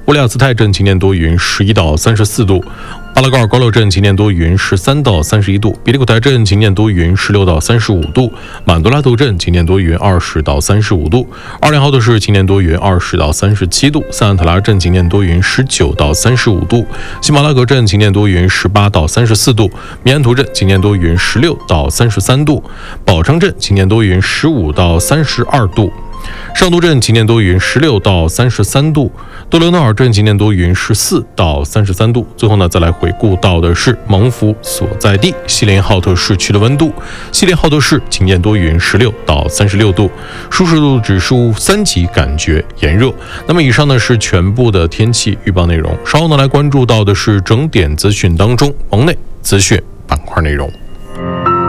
乌里雅斯泰镇晴天多云，11到34度；巴拉高尔高乐镇晴天多云，13到31度；比利古台镇晴天多云，16到35度；满多拉图镇晴天多云，20到35度；奥连豪特市晴天多云，20到37度；塞安特拉镇晴天多云，19到35度；西马拉格镇晴天多云，18到34度；米安图镇晴天多云，16到33度；宝昌镇晴天多云，15到32度；上都镇晴天多云，16到33度；多伦多尔镇晴天多云，14到33度。最后呢，再来回顾到的是蒙福所在地锡林浩特市区的温度。锡林浩特市晴天多云，16到36度，舒适度指数3级，感觉炎热。那么以上呢是全部的天气预报内容。稍后呢来关注到的是整点资讯当中棚内资讯板块内容。